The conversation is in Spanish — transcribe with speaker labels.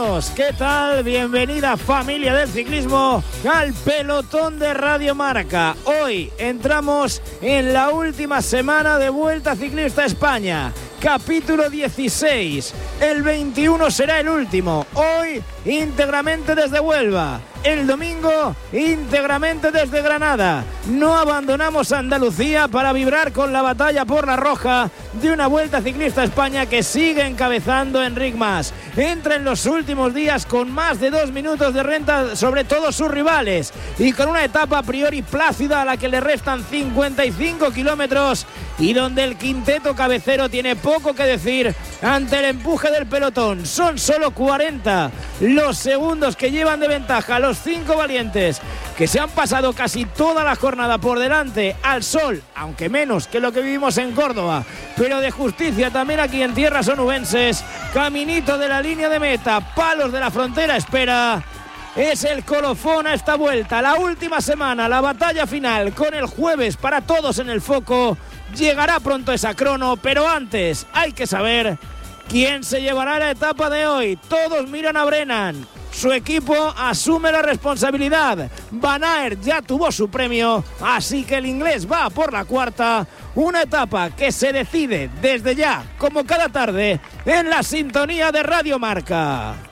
Speaker 1: Bienvenidos, ¿qué tal? Bienvenida familia del ciclismo al pelotón de Radio Marca. Hoy entramos en la última semana de Vuelta Ciclista España. Capítulo 16, el 21 será el último, hoy íntegramente desde Huelva, el domingo íntegramente desde Granada. No abandonamos Andalucía para vibrar con la batalla por la roja de una Vuelta Ciclista España que sigue encabezando Enric Mas. Entra en los últimos días con más de 2 minutos de renta sobre todos sus rivales y con una etapa a priori plácida a la que le restan 55 kilómetros y donde el quinteto cabecero tiene poco que decir ante el empuje del pelotón. Son solo 40 los segundos que llevan de ventaja los 5 valientes que se han pasado casi toda la jornada por delante al sol, aunque menos que lo que vivimos en Córdoba, pero de justicia también aquí en tierras onubenses. Caminito de la línea de meta, palos de la frontera espera. Es el colofón a esta vuelta, la última semana, la batalla final, con el jueves para todos en el foco. Llegará pronto esa crono, pero antes hay que saber quién se llevará la etapa de hoy. Todos miran a Brennan, su equipo asume la responsabilidad. Van Aert ya tuvo su premio, así que el inglés va por la cuarta. Una etapa que se decide desde ya, como cada tarde, en la sintonía de Radio Marca.